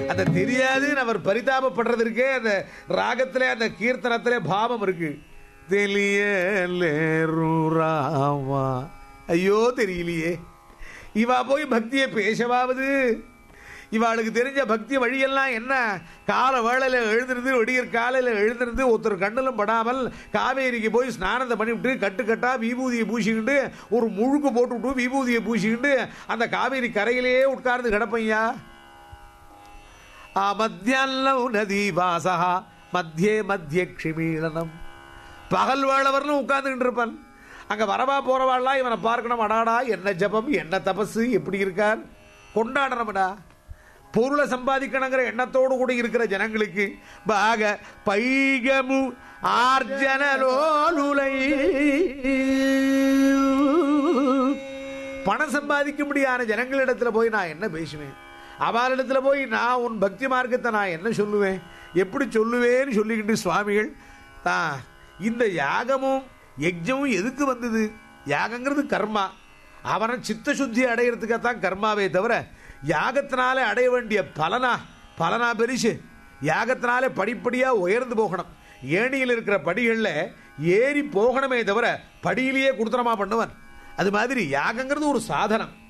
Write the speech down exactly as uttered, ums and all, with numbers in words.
அந்த தெரியாதுன்னு அவர் பரிதாபப்படுறதற்கே அந்த ராகத்திலே அந்த கீர்த்தனத்திலே பாவம் இருக்கு. தெரியலேருராமா, ஐயோ தெரியலையே, இவா போய் பக்தியை பேசவாவது. இவாளுக்கு தெரிஞ்ச பக்தி வழியெல்லாம் என்ன? கால வேளையில் எழுந்திருந்து விடியற் காலையில் எழுந்திருந்து ஒருத்தர் கண்ணிலும் படாமல் காவேரிக்கு போய் ஸ்நானத்தை பண்ணிவிட்டு கட்டுக்கட்டா விபூதியை பூசிக்கிட்டு ஒரு முழுக்கு போட்டுவிட்டு விபூதியை பூசிக்கிட்டு அந்த காவேரி கரையிலேயே உட்கார்ந்து கிடப்பையா. மத்தியானம் நதி வாசா மத்தியே மத்திய க்ஷிமீளனம், பகல் வேளவர்னு உட்கார்ந்துக்கிட்டு இருப்பான். அங்க வரவா போறவாள்லாம் இவனை பார்க்கணும். அடாடா என்ன ஜபம், என்ன தபசு, எப்படி இருக்கார், கொண்டாடணும்டா. பொருளை சம்பாதிக்கணுங்கிற எண்ணத்தோடு கூட இருக்கிற ஜனங்களுக்கு பாக பைகமு ஆர்ஜனலோலுலை, பணம் சம்பாதிக்க முடியாத ஜனங்களிடத்துல போய் நான் என்ன பேசுவேன்? அவளிடத்துல போய் நான் உன் பக்தி மார்க்கத்தை நான் என்ன சொல்லுவேன், எப்படி சொல்லுவேன்னு சொல்லிக்கிட்டு சுவாமிகள் தான் இந்த யாகமும் யஜ்ஞமும் எதுக்கு வந்தது? யாகங்கிறது கர்மா, அவனை சித்த சுத்தி அடையிறதுக்காகத்தான் கர்மாவே தவிர யாகத்தினாலே அடைய வேண்டிய பலனா பலனா பெருசு. யாகத்தினாலே படிப்படியா உயர்ந்து போகணும். ஏணியில் இருக்கிற படிகளில் ஏறி போகணுமே தவிர படியிலேயே குடுத்தனமா பண்ணுவன். அது மாதிரி யாகங்கிறது ஒரு சாதனம்.